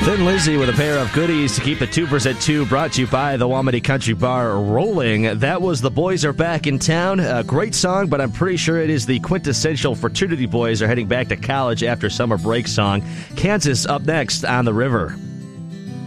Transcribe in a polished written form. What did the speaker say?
Thin Lizzy with a pair of goodies to keep the 2% 2, brought to you by the Wamedy Country Bar rolling. That was The Boys Are Back in Town. A great song, but I'm pretty sure it is the quintessential fraternity boys are heading back to college after summer break song. Kansas up next on The River.